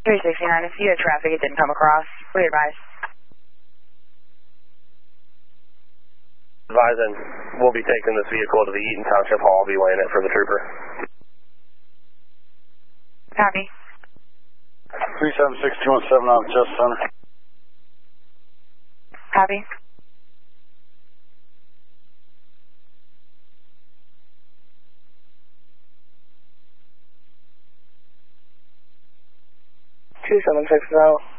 369, if you had traffic, it didn't come across. What do you advise? Advising, we'll be taking this vehicle to the Eaton Township Hall. I'll be weighing it for the trooper. Copy. 376-217 out of Justice Center. Copy. Two 760 out.